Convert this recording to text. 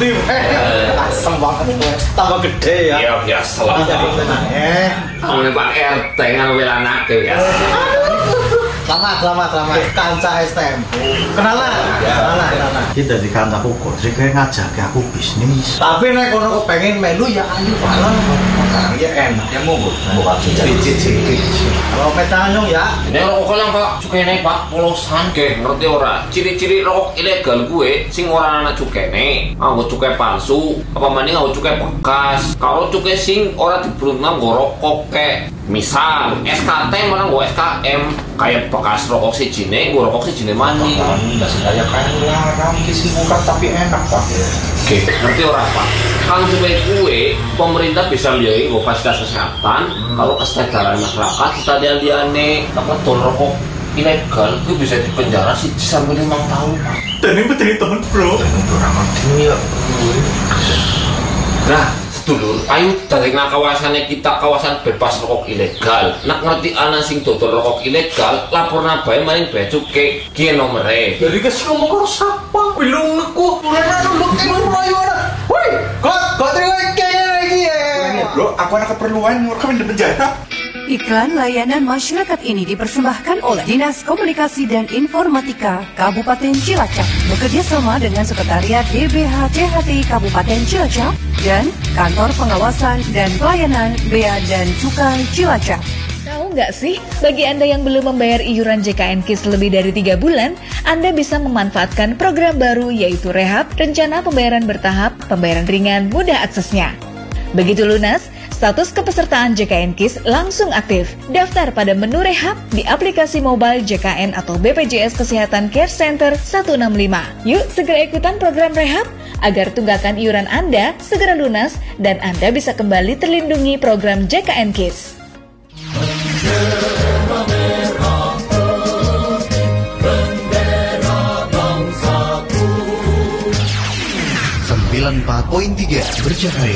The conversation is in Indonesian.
putih. Asem banget gue. Tambah gede ya. Iya biasa lah. Oleh Pak RT kan anak ya. Selamat. Kanca STM. Kenalan. Kita di kantor kok, sih kayak ngajak aku bisnis. Tapi nek kono kepengen melu ya ayo bareng. Ya enak. Ya mau buat cicit. Kalau metanyong ya. Nek rokok lang Pak, cukene Pak polosan ge ngerti ora? Ciri-ciri rokok ilegal gue sing ora ana cukene, nganggo cukai palsu, apa maning nganggo cukai bekas. Kalau cukai sing ora dibrunang nggo rokok kek. Misal SKT malah nggo SKM kayak bekas rokok sijine, nggo rokok sijine maning. Enggak sengaja kan larang kisi buka tapi enak Pak. Oke, ngerti ora Pak? Kalau supaya kue, pemerintah bisa biayai nggo fasilitas kesehatan, kalau kesejahteraan masyarakat kita liane apa tol rokok ilegal itu bisa dipenjara sih sampai 5 tahun Pak. Dan ini betul temen bro. Nah, sedulur, ayo dari kawasannya kita kawasan bebas rokok ilegal. Nak ngerti ana sing dodol rokok ilegal, laporna bae maring bea cukai ki nomere. Jadi kes ngomong karo sapa? Bilung neku. Ora nuluk ing mlayu ana. Woi, kok terima kene lagi ya. Bro, aku ada keperluan kami di penjara. Iklan layanan masyarakat ini dipersembahkan oleh Dinas Komunikasi dan Informatika Kabupaten Cilacap bekerjasama dengan Sekretariat DBH CHT Kabupaten Cilacap dan Kantor Pengawasan dan Pelayanan Bea dan Cukai Cilacap. Tahu nggak sih, bagi Anda yang belum membayar iuran JKN KIS lebih dari 3 bulan, Anda bisa memanfaatkan program baru yaitu Rehab, Rencana Pembayaran Bertahap, Pembayaran Ringan, Mudah Aksesnya. Begitu lunas, status kepesertaan JKN KIS langsung aktif. Daftar pada menu Rehab di aplikasi mobile JKN atau BPJS Kesehatan Care Center 165. Yuk segera ikutan program Rehab agar tunggakan iuran Anda segera lunas dan Anda bisa kembali terlindungi program JKN KIS. 94.3 bercahaya.